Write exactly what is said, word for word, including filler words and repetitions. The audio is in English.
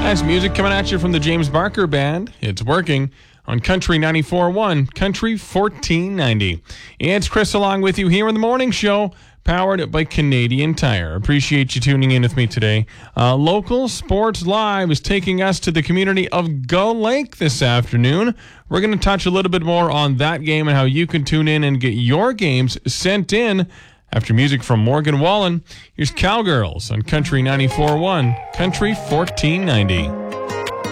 That's music coming at you from the James Barker Band. It's working on Country ninety-four point one, Country fourteen ninety. It's Chris along with you here in the morning show, powered by Canadian Tire. Appreciate you tuning in with me today. Uh, Local Sports Live is taking us to the community of Gull Lake this afternoon. We're going to touch a little bit more on that game and how you can tune in and get your games sent in. After music from Morgan Wallen, here's Cowgirls on Country ninety-four point one, Country fourteen ninety.